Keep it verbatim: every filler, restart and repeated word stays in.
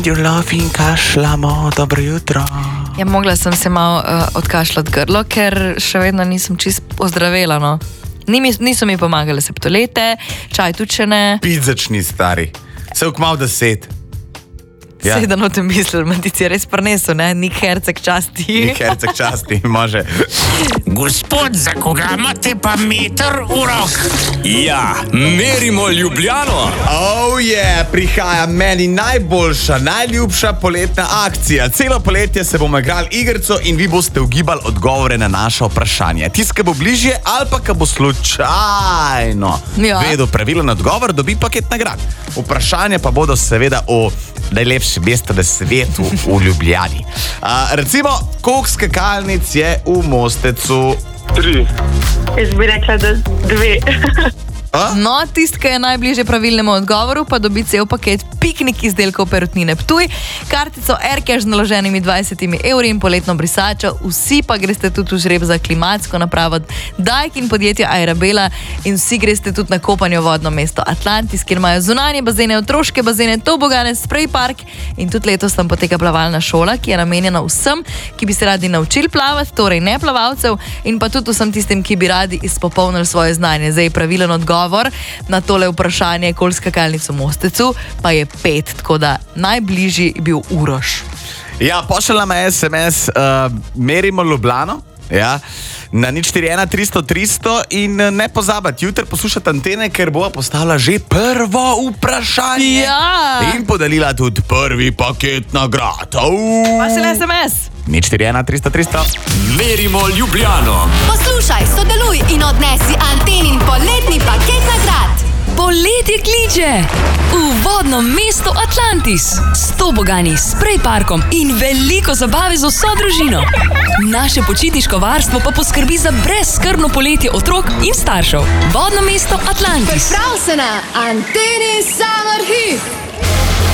Ljubljani in kašljamo, dobro jutro. Ja, mogla sem se malo uh, odkašljati grlo, ker še vedno nisem čist ozdravela, no. Ni mi, niso mi pomagale septolete, čaj tudi še ne. Pit začni, stari. Se v kmalu deset. Ja. Sedem o tem mislil, Matici je res prinesel, ne? Nik Herceg časti. Nik Herceg časti, može. Gospod, za koga imate pa meter v rok? Ja, merimo Ljubljano. Oh yeah, prihaja meni najboljša, najljubša poletna akcija. Celo poletje se bomo igrali igrico in vi boste ugibali odgovore na naše vprašanje. Tist, ki bo bližje ali pa ki bo slučajno Ja. vedel pravilen odgovor, dobi paket nagrad. Vprašanje pa bodo seveda o najlepši mesto na svetu v Ljubljani. A, recimo, koliko skakalnic je v Mostecu? Tri. Jaz bi rekla, da dve. A? No, tist, ki je najbližje pravilnemu odgovoru, pa dobi cel paket piknik izdelkov Perutnine Ptuj, kartico Aircash z naloženimi dvajsetimi evri in poletno brisačo. Vsi pa greste tudi v žreb za klimatsko napravo Daikin podjetja Aerabela in vsi greste tudi na kopanje v vodno mesto Atlantis, kjer imajo zunanje bazene, otroške bazene, tobogane, spray park in tudi letos tam poteka plavalna šola, ki je namenjena vsem, ki bi se radi naučili plavati, torej ne plavalcev, in pa tudi vsem tistim, ki bi radi izpopolnili svoje znanje. Zdaj pravilen odgovor na tole vprašanje, koliko skakalnic v Mostecu, pa je pet, tako da najbližji je bil Uroš. Ja, pošljala me es em es, uh, merimo Ljubljano, ja, na nič štiri ena tristo tristo in ne pozabiti, jutri poslušati Antene, ker bo postavila že prvo vprašanje. Ja. In podelila tudi prvi paket nagrad. Uh. Pa se le es em es. nič štiri ena tristo tristo. Merimo Ljubljano. Poslušaj, sodeluj in odnesi Antenin poletni paket nagrad. Poletje kliče v vodno mesto Atlantis s tobogani, spray parkom in veliko zabave z vso družino. Naše počitniško varstvo pa poskrbi za brezskrbno poletje otrok in staršev. Vodno mesto Atlantis. Priprav se na Antenin Summer Hit.